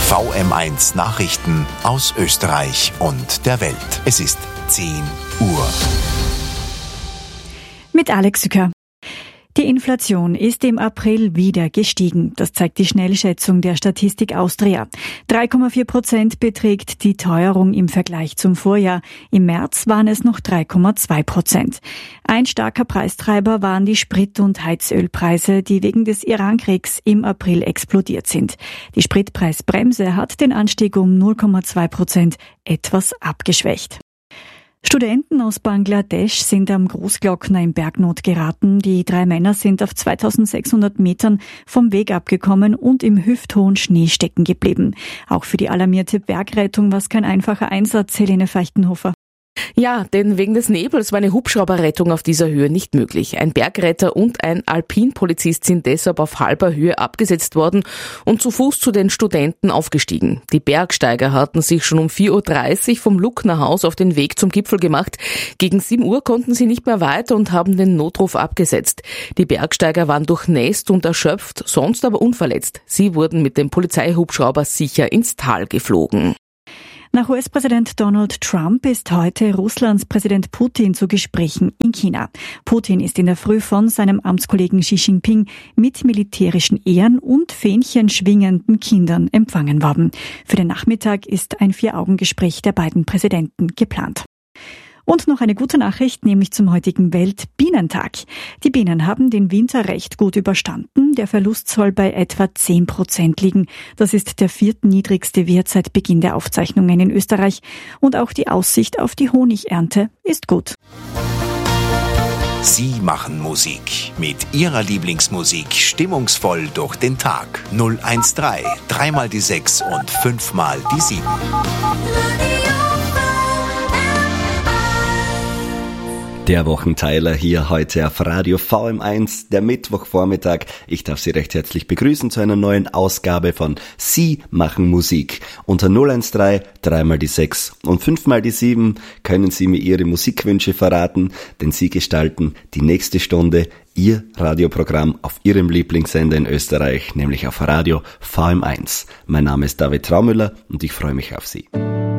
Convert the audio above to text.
VM1 Nachrichten aus Österreich und der Welt. Es ist 10 Uhr. Mit Alex Sücker. Die Inflation ist im April wieder gestiegen. Das zeigt die Schnellschätzung der Statistik Austria. 3,4% beträgt die Teuerung im Vergleich zum Vorjahr. Im März waren es noch 3,2%. Ein starker Preistreiber waren die Sprit- und Heizölpreise, die wegen des Irankriegs im April explodiert sind. Die Spritpreisbremse hat den Anstieg um 0,2% etwas abgeschwächt. Studenten aus Bangladesch sind am Großglockner in Bergnot geraten. Die 3 Männer sind auf 2600 Metern vom Weg abgekommen und im hüfthohen Schnee stecken geblieben. Auch für die alarmierte Bergrettung war es kein einfacher Einsatz, Helene Feichtenhofer. Ja, denn wegen des Nebels war eine Hubschrauberrettung auf dieser Höhe nicht möglich. Ein Bergretter und ein Alpinpolizist sind deshalb auf halber Höhe abgesetzt worden und zu Fuß zu den Studenten aufgestiegen. Die Bergsteiger hatten sich schon um 4.30 Uhr vom Lucknerhaus auf den Weg zum Gipfel gemacht. Gegen 7 Uhr konnten sie nicht mehr weiter und haben den Notruf abgesetzt. Die Bergsteiger waren durchnässt und erschöpft, sonst aber unverletzt. Sie wurden mit dem Polizeihubschrauber sicher ins Tal geflogen. Nach US-Präsident Donald Trump ist heute Russlands Präsident Putin zu Gesprächen in China. Putin ist in der Früh von seinem Amtskollegen Xi Jinping mit militärischen Ehren und Fähnchen schwingenden Kindern empfangen worden. Für den Nachmittag ist ein 4-Augen-Gespräch der beiden Präsidenten geplant. Und noch eine gute Nachricht, nämlich zum heutigen Weltbienentag. Die Bienen haben den Winter recht gut überstanden. Der Verlust soll bei etwa 10% liegen. Das ist der 4. niedrigste Wert seit Beginn der Aufzeichnungen in Österreich. Und auch die Aussicht auf die Honigernte ist gut. Sie machen Musik. Mit Ihrer Lieblingsmusik stimmungsvoll durch den Tag. 013, 3 mal die 6 und 5 mal die 7. Der Wochenteiler hier heute auf Radio VM1, der Mittwochvormittag. Ich darf Sie recht herzlich begrüßen zu einer neuen Ausgabe von Sie machen Musik. Unter 013, 3 mal die 6 und 5 mal die 7 können Sie mir Ihre Musikwünsche verraten, denn Sie gestalten die nächste Stunde Ihr Radioprogramm auf Ihrem Lieblingssender in Österreich, nämlich auf Radio VM1. Mein Name ist David Traumüller und ich freue mich auf Sie.